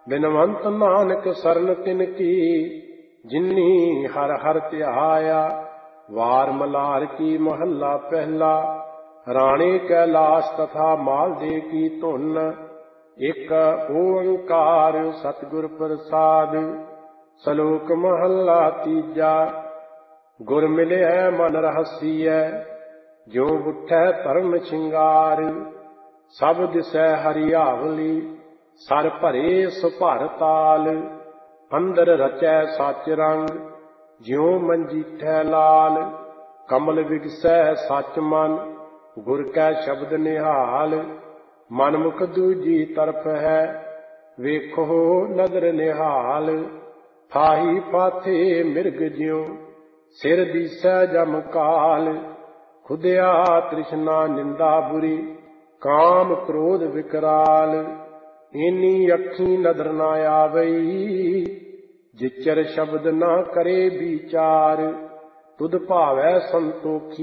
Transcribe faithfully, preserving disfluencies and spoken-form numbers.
ਬਿਨਵੰਤ ਨਾਨਕ ਸਰਨ ਤਿਨ ਕੀ, ਜਿਨੀ ਹਰ ਹਰ ਧਿਆਇਆ। ਵਾਰ ਮਲਾਰ ਕੀ ਮਹੱਲਾ ਪਹਿਲਾ, ਰਾਣੇ ਕੈਲਾਸ਼ ਤਥਾ ਮਾਲ ਦੇ ਕੀ ਧੁਨ। ਇੱਕ ਓੰਕਾਰ ਸਤਿਗੁਰ ਪ੍ਰਸਾਦ। ਸਲੋਕ ਮਹੱਲਾ ਤੀਜਾ, ਗੁਰ ਮਿਲਿਆ ਮਨ ਰਹਸੀਐ, ਜਿਉ ਉੱਠੈ ਧਰਮ ਸ਼ਿੰਗਾਰ। ਸਭ ਦਿਸੈ ਹਰਿਆਵਲੀ, ਸਰ ਭਰੇ ਸੁਭਰ ਤਾਲ। ਅੰਦਰ ਰਚੈ ਸਚ ਰੰਗ, ਜਿਉ ਮੰਜੀਠੈ ਲਾਲ। ਕਮਲ ਵਿਗਸੈ ਸਚ ਮਨ, ਗੁਰ ਕੈ ਸ਼ਬਦ ਨਿਹਾਲ। ਮਨ ਮੁਖ ਦੂਜੀ ਤਰਫ ਹੈ, ਵੇਖੋ ਨਦਰ ਨਿਹਾਲ। ਥਾਹੀ ਪਾਥੇ ਮਿਰਗ ਜਿਉ, ਸਿਰ ਦੀਸੈ ਜਮ ਕਾਲ। ਖੁਦਿਆ ਤ੍ਰਿਸ਼ਨਾ ਨਿੰਦਾ ਬੁਰੀ, ਕਾਮ ਕ੍ਰੋਧ ਵਿਕਰਾਲ। ਏਨੀ ਅੱਖੀ ਨਦਰ ਨਾ ਆਵਈ, ਜਿਚਰ ਸ਼ਬਦ ਨਾ ਕਰੇ ਵਿਚਾਰ। ਤੁਧ ਭਾਵੈ ਸੰਤੋਖੀ,